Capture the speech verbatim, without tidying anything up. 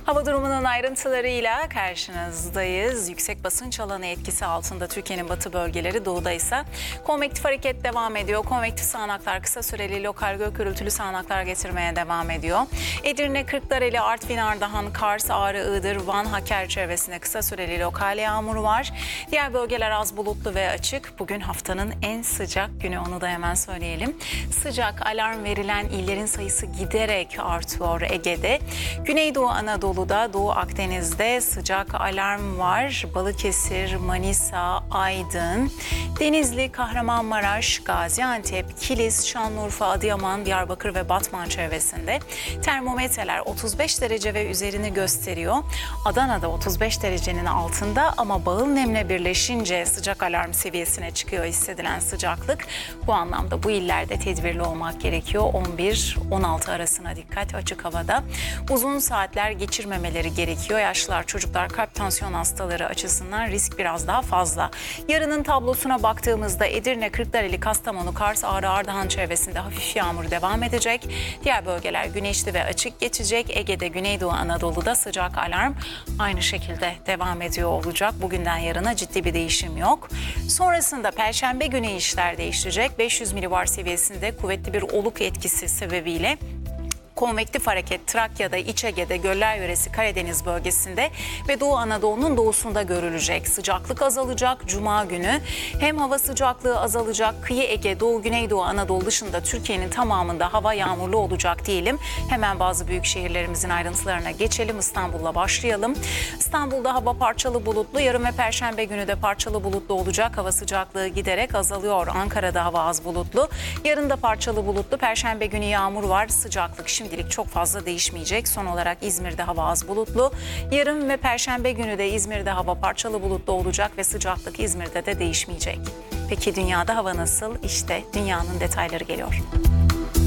Hava durumunun ayrıntılarıyla karşınızdayız. Yüksek basınç alanı etkisi altında Türkiye'nin batı bölgeleri, doğuda ise konvektif hareket devam ediyor. Konvektif sağanaklar kısa süreli lokal gök gürültülü sağanaklar getirmeye devam ediyor. Edirne, Kırklareli, Artvin, Ardahan, Kars, Ağrı, Iğdır, Van, Hakkari çevresinde kısa süreli lokal yağmur var. Diğer bölgeler az bulutlu ve açık. Bugün haftanın en sıcak günü, onu da hemen söyleyelim. Sıcak alarm verilen illerin sayısı giderek artıyor Ege'de. Güneydoğu Anadolu'da, Doğu Akdeniz'de sıcak alarm var. Balıkesir, Manisa, Aydın, Denizli, Kahramanmaraş, Gaziantep, Kilis, Şanlıurfa, Adıyaman, Diyarbakır ve Batman çevresinde termometreler otuz beş derece ve üzerini gösteriyor. Adana'da otuz beş derecenin altında ama bağıl nemle birleşince sıcak alarm seviyesine çıkıyor hissedilen sıcaklık. Bu anlamda bu illerde tedbirli olmak gerekiyor. on bir on altı arasına dikkat açık havada. Uzun saatler geçirmemeleri gerekiyor. Yaşlılar, çocuklar, kalp tansiyon hastaları açısından risk biraz daha fazla. Yarının tablosuna baktığımızda Edirne, Kırklareli, Kastamonu, Kars, Ağrı, Ardahan çevresinde hafif yağmur devam edecek. Diğer bölgeler güneşli ve açık geçecek. Ege'de, Güneydoğu Anadolu'da sıcak alarm aynı şekilde devam ediyor olacak. Bugünden yarına ciddi bir değişim yok. Sonrasında Perşembe günü işler değişecek. beş yüz milibar seviyesinde kuvvetli bir oluk etkisi sebebiyle konvektif hareket Trakya'da, İç Ege'de, Göller Yöresi, Karadeniz bölgesinde ve Doğu Anadolu'nun doğusunda görülecek. Sıcaklık azalacak Cuma günü. Hem hava sıcaklığı azalacak, kıyı Ege, Doğu, Güneydoğu Anadolu dışında Türkiye'nin tamamında hava yağmurlu olacak diyelim. Hemen bazı büyük şehirlerimizin ayrıntılarına geçelim. İstanbul'la başlayalım. İstanbul'da hava parçalı bulutlu. Yarın ve Perşembe günü de parçalı bulutlu olacak. Hava sıcaklığı giderek azalıyor. Ankara'da hava az bulutlu. Yarın da parçalı bulutlu. Perşembe günü yağmur var. Sıcaklık şimdi Şimdilik çok fazla değişmeyecek. Son olarak İzmir'de hava az bulutlu. Yarın ve Perşembe günü de İzmir'de hava parçalı bulutlu olacak ve sıcaklık İzmir'de de değişmeyecek. Peki dünyada hava nasıl? İşte dünyanın detayları geliyor.